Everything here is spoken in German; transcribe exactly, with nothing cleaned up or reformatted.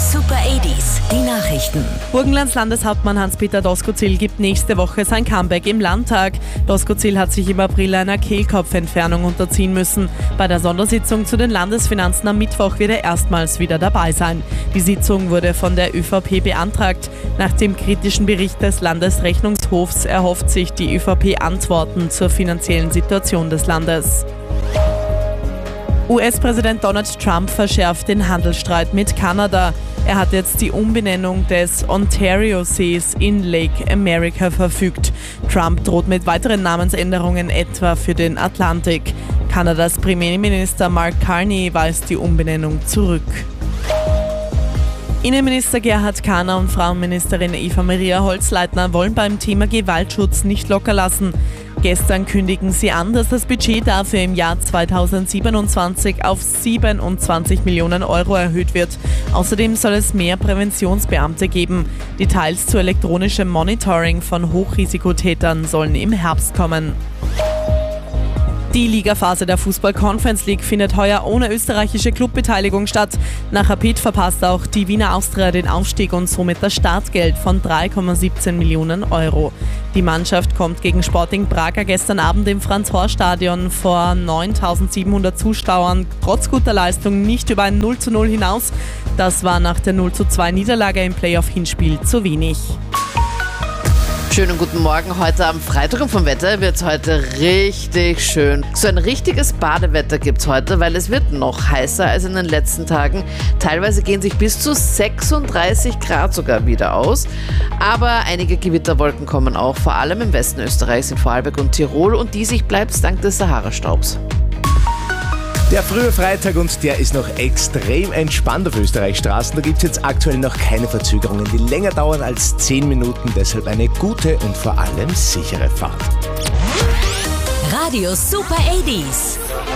Super achtziger, die Nachrichten. Burgenlands Landeshauptmann Hans-Peter Doskozil gibt nächste Woche sein Comeback im Landtag. Doskozil hat sich im April einer Kehlkopfentfernung unterziehen müssen. Bei der Sondersitzung zu den Landesfinanzen am Mittwoch wird er erstmals wieder dabei sein. Die Sitzung wurde von der ÖVP beantragt. Nach dem kritischen Bericht des Landesrechnungshofs erhofft sich die ÖVP Antworten zur finanziellen Situation des Landes. U S-Präsident Donald Trump verschärft den Handelsstreit mit Kanada. Er hat jetzt die Umbenennung des Ontario-Sees in Lake America verfügt. Trump droht mit weiteren Namensänderungen etwa für den Atlantik. Kanadas Premierminister Mark Carney weist die Umbenennung zurück. Innenminister Gerhard Kahner und Frauenministerin Eva Maria Holzleitner wollen beim Thema Gewaltschutz nicht locker lassen. Gestern kündigen sie an, dass das Budget dafür im Jahr zweitausendsiebenundzwanzig auf siebenundzwanzig Millionen Euro erhöht wird. Außerdem soll es mehr Präventionsbeamte geben. Details zu elektronischem Monitoring von Hochrisikotätern sollen im Herbst kommen. Die Ligaphase der Fußball-Conference League findet heuer ohne österreichische Clubbeteiligung statt. Nach Rapid verpasst auch die Wiener Austria den Aufstieg und somit das Startgeld von drei Komma siebzehn Millionen Euro. Die Mannschaft kommt gegen Sporting Braga gestern Abend im Franz-Horst-Stadion vor neuntausendsiebenhundert Zuschauern trotz guter Leistung nicht über ein null zu null hinaus. Das war nach der null zu zwei Niederlage im Playoff-Hinspiel zu wenig. Schönen guten Morgen. Heute am Freitag und vom Wetter wird es heute richtig schön. So ein richtiges Badewetter gibt es heute, weil es wird noch heißer als in den letzten Tagen. Teilweise gehen sich bis zu sechsunddreißig Grad sogar wieder aus. Aber einige Gewitterwolken kommen auch, vor allem im Westen Österreichs, in Vorarlberg und Tirol. Und diesig bleibt es dank des Sahara-Staubs. Der frühe Freitag und der ist noch extrem entspannt auf Österreichs Straßen. Da gibt es jetzt aktuell noch keine Verzögerungen, die länger dauern als zehn Minuten. Deshalb eine gute und vor allem sichere Fahrt. Radio Super achtziger.